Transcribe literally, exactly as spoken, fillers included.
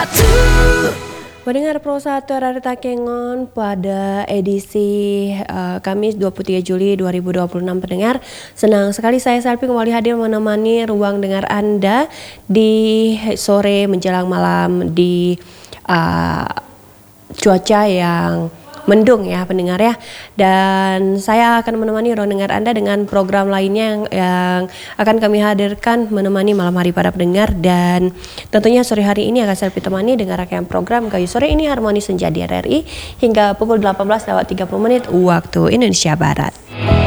Pendengar Pro satu R R Takengon pada edisi uh, Kamis dua puluh tiga Juli dua ribu dua puluh enam pendengar. Senang sekali saya Selvi kembali hadir menemani ruang dengar Anda di sore menjelang malam di uh, cuaca yang mendung ya pendengar ya. Dan saya akan menemani ruang dengar Anda dengan program lainnya yang, yang akan kami hadirkan menemani malam hari para pendengar. Dan tentunya sore hari ini akan saya ditemani dengan rangkaian program Kayu Sore ini Harmoni Senja di R R I hingga pukul delapan belas lewat tiga puluh menit waktu Indonesia Barat.